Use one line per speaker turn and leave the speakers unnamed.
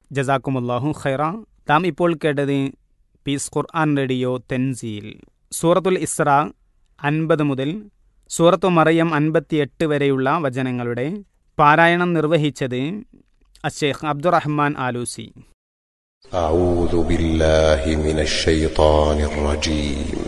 ജസാക്കുമുല്ലാഹു ഖൈറ. താം ഇപ്പോൾ കേട്ടത് പീസ് ഖുർആൻ റേഡിയോ തെൻസീൽ സൂറത്തുൽ ഇസ്ര 50 മുതൽ സൂറത്തു മറിയം 58 വരെയുള്ള വചനങ്ങളുടെ പാരായണം നിർവഹിച്ചത് അശ്ശൈഖ് അബ്ദുറഹ്മാൻ ആലൂസി.
أعوذ بالله من الشيطان الرجيم